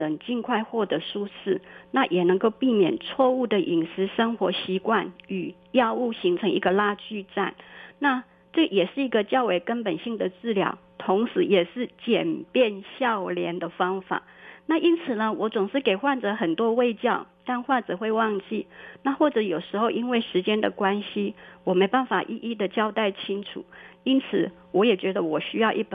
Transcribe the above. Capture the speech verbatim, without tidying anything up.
能尽快获得舒适，那也能够避免错误的饮食生活习惯与药物形成一个拉锯战。那这也是一个较为根本性的治疗，同时也是简便效廉的方法。那因此呢，我总是给患者很多卫教，但患者会忘记，那或者有时候因为时间的关系，我没办法一一的交代清楚，因此我也觉得我需要一本